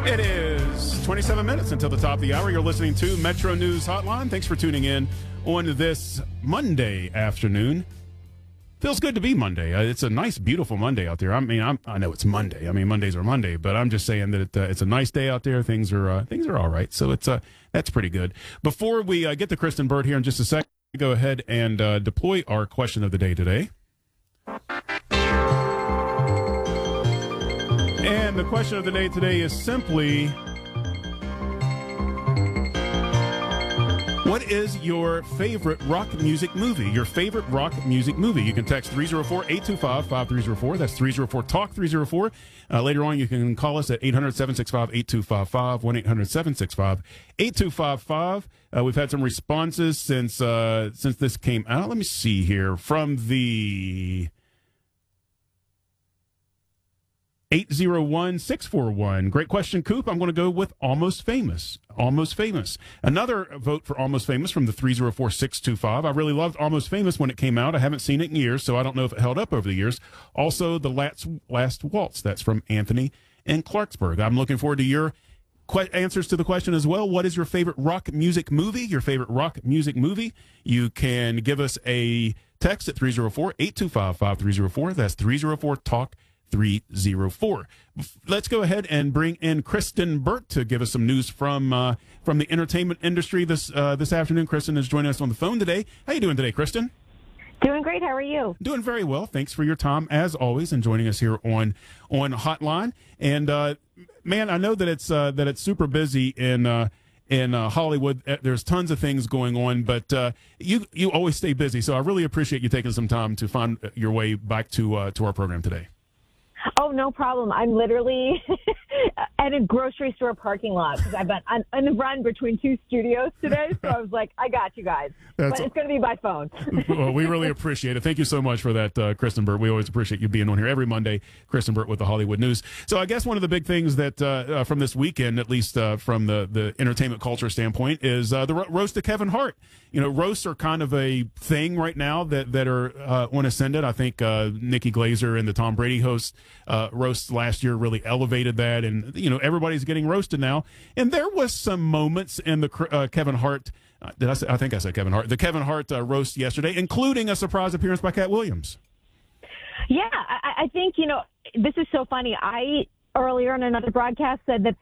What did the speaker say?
It is 27 minutes until the top of the hour. You're listening to Metro News Hotline. Thanks for tuning in on this Monday afternoon. Feels good to be Monday. It's a nice, beautiful Monday out there. I mean, I know it's Monday. I mean, Mondays are Monday, but I'm just saying that it's a nice day out there. Things are all right. So that's pretty good. Before we get to Kristen Burt here in just a second, go ahead and deploy our question of the day today. And the question of the day today is simply, what is your favorite rock music movie? Your favorite rock music movie. You can text 304-825-5304. That's 304-TALK 304. Later on, you can call us at 800-765-8255, 1-800-765-8255. We've had some responses since this came out. Let me see here. From the 801-641. Great question, Coop. I'm going to go with Almost Famous. Almost Famous. Another vote for Almost Famous from the 304-625. I really loved Almost Famous when it came out. I haven't seen it in years, so I don't know if it held up over the years. Also, The Last Waltz. That's from Anthony in Clarksburg. I'm looking forward to your answers to the question as well. What is your favorite rock music movie? Your favorite rock music movie? You can give us a text at 304-825-5304. That's 304-TALK 304. Let's go ahead and bring in Kristen Burt to give us some news from the entertainment industry this afternoon. Kristen is joining us on the phone today. How you doing today, Kristen? Doing great. How are you? Doing very well. Thanks for your time as always and joining us here on Hotline. And man, I know that it's super busy in Hollywood. There's tons of things going on, but you always stay busy. So I really appreciate you taking some time to find your way back to our program today. Oh, no problem. I'm literally at a grocery store parking lot because I've been on the run between two studios today. So I was like, I got you guys. But it's going to be by phone. Well, we really appreciate it. Thank you so much for that, Kristen Burt. We always appreciate you being on here every Monday. Kristen Burt with the Hollywood News. So I guess one of the big things that from this weekend, at least from the entertainment culture standpoint, is the roast of Kevin Hart. You know, roasts are kind of a thing right now that are on ascendant. I think Nikki Glazer and the Tom Brady host roasts last year really elevated that, and you know everybody's getting roasted now. And there was some moments in the Kevin Hart. I think I said Kevin Hart. The Kevin Hart roast yesterday, including a surprise appearance by Cat Williams. Yeah, I think this is so funny. I earlier in another broadcast said that